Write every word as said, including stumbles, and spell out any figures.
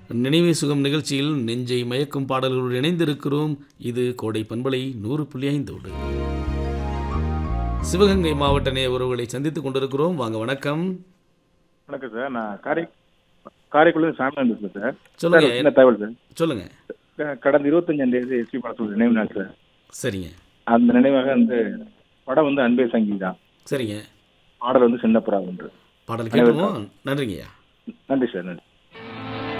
நினைவே சுகம் நிகழ்ச்சியில் நெஞ்சை மயக்கும் பாடல்களோடு இணைந்திருக்கிறோம். இது கோடை பண்பலை நூறு புள்ளி ஐந்தோடு சிவகங்கை மாவட்ட நேய உறவுகளை சந்தித்துக் கொண்டிருக்கிறோம். வாங்க, வணக்கம். வணக்கம் சார். நான் காரை காரைக்குடி சாமிநாதன் பேசுகிறேன் சார். சொல்லுங்க. சார், சின்ன தகவல் சார். சொல்லுங்க. க- கடந்த இருபத்தஞ்சாம் தேதி எஸ்பி பாலசுப்ரமணியம் நினைவு நாள் சார். சரிங்க, அந்த நினைவாக வந்து படம் வந்து அன்பே சங்கீதா, சரிங்க. பாடல் வந்து சின்னப்புறா ஒன்று. பாடல் கேட்போம். நன்றிங்கய்யா. நன்றி சார், நன்றி.